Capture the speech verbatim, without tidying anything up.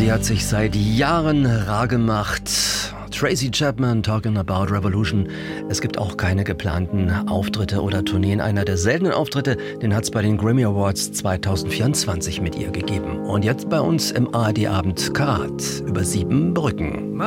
die hat sich seit Jahren rar gemacht. Tracy Chapman, Talking About Revolution. Es gibt auch keine geplanten Auftritte oder Tourneen. Einer der seltenen Auftritte, den hat es bei den Grammy Awards zwanzig vierundzwanzig mit ihr gegeben. Und jetzt bei uns im A R D-Abend Karat über sieben Brücken.